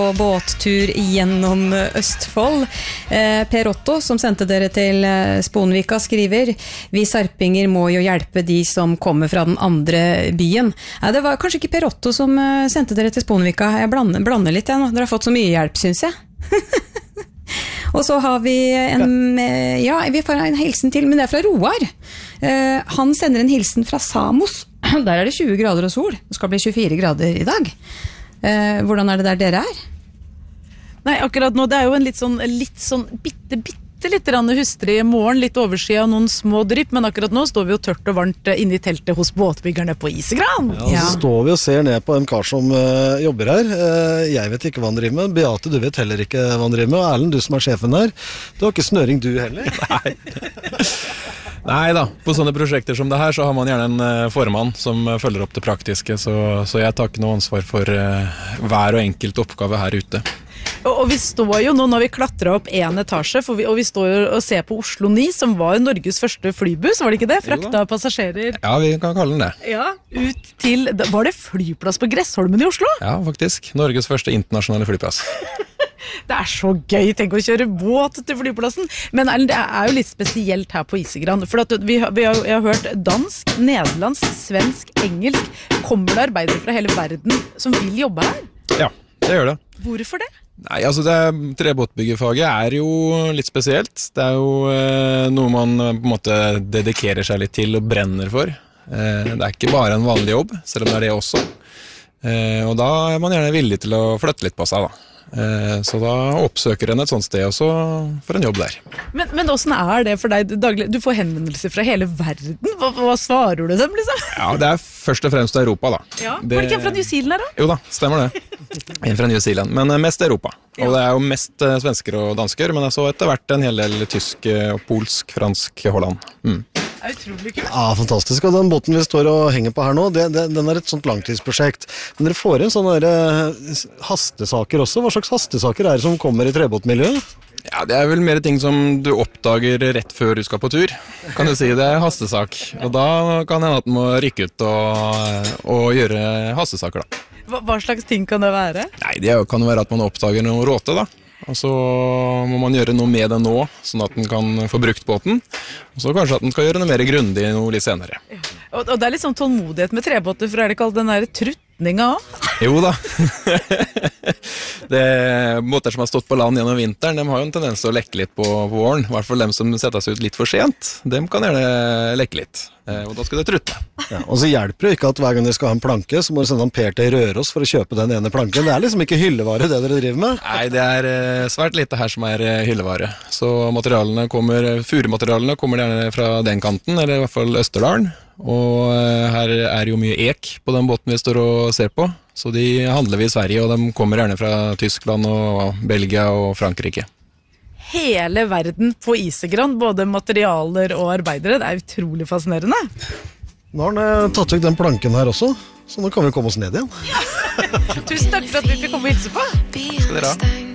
Og båttur gjennom Østfold. Per Otto, som sendte dere til Sponvika, skriver: Vi sarpinger må jo hjelpe de som kommer fra den andre byen. Nei, det var kanskje ikke Per Otto som sendte dere til Sponvika. Jeg blander litt nå. Dere har fått så mye hjelp, synes jeg. Og så har vi vi får en hilsen til, men det fra Roar. Han sender en hilsen fra Samos. Der det 20 grader og sol. Det skal bli 24 grader i dag. Hvordan det der dere Nei, akkurat nå, det jo en litt sånn bitte litt hustrig morgen, litt oversida av noen små drypp, men akkurat nå står vi jo tørt og varmt inne i teltet hos båtbyggerne på Isegran. Ja, så står vi og ser ned på en kar som jobber her. Jeg vet ikke hva han driver med. Beate, du vet heller ikke hva han driver med. Og Erlend, du som sjefen her, du har ikke snøring du heller. Nei da, på sånne prosjekter som det her så har man gjerne en formann som følger opp det praktiske, så jeg tar ikke noe ansvar for hver og enkelt oppgave her ute. Og vi står jo nå, når vi klatret opp en etasje, og vi står jo og ser på Oslo 9, som var Norges første flybuss, var det ikke det? Frakta passasjerer. Ja, vi kan kalle den det. Ja, ut til, var det flyplass på Gressholmen i Oslo? Ja, faktisk. Norges første internasjonale flyplass. Det så gøy, tenk å kjøre båt til flyplassen. Men Erlend, det jo litt spesielt her på Isegran, for at jeg har hørt dansk, nederlandsk, svensk, engelsk. Kommer det arbeidere fra hele verden som vil jobbe her? Ja, det gjør det. Hvorfor det? Nei, altså trebåtbyggerfaget jo litt spesielt. Det jo noe man på en måte dedikerer seg litt til og brenner for. Det ikke bare en vanlig jobb, selv om det det også. Og da man gjerne villig til å flytte litt på seg da. Så da oppsøker en et sånt sted også for en jobb der. Men hvordan det for deg daglig? Du får henvendelser fra hele verden. Hva svarer du dem, liksom? Ja, det først og fremst Europa da. Ja, var det ikke en fra New Zealand da? Jo da, stemmer det. En fra New Zealand, men mest Europa. Ja. Og det jo mest svensker og dansker, men så etter hvert en hel del tysk, polsk, fransk, Holland. Det utrolig kult. Ja, fantastisk. Og den båten vi står og henger på her nå, den et sånt langtidsprosjekt. Men dere får inn sånne hastesaker også. Hva slags hastesaker det som kommer i trebåtmiljøet? Ja, det vel mer ting som du oppdager rett før du skal på tur, kan du si. Det hastesak. Og da kan hende at du må rykke ut og gjøre hastesaker da. Hva slags ting kan det være? Nei, det kan være at man oppdager noe råte da. Og så må man gjøre noe med det nå, sånn at den kan få brukt båten. Og så kanskje at den skal gjøre noe mer grundig noe litt senere. Ja. Og det litt sånn tålmodighet med trebåter, for det kalt den der trutninga også? Jo da. Båter som har stått på land gjennom vinteren, de har jo en tendens til å lekke litt på våren. I hvert fall dem som setter seg ut litt for sent, dem kan gjerne lekke litt. Og da skal det trutte. Ja, og så hjelper det ikke at hver gang dere skal ha en planke, så må du sende en Per til Røros for å kjøpe den ene planken. Det liksom ikke hyllevare det dere driver med? Nei, det svært lite her som hyllevare. Så furematerialene kommer gjerne fra den kanten, eller i hvert fall Østerdalen. Og her jo mye ek på den båten vi står og ser på. Så de handler vi i Sverige, og de kommer gjerne fra Tyskland og Belgia og Frankrike. Hele verden på Isegran, både materialer og arbeidere. Det utrolig fascinerende. Nå har han tatt ut den planken her også, så nå kan vi komme oss ned igjen. Tusen takk for at vi fikk komme og hilse på. Skal dere ha.